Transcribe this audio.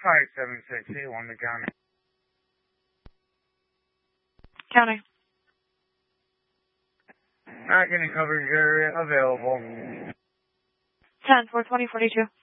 57681 to county. County. Not getting coverage area available. 10-420-42.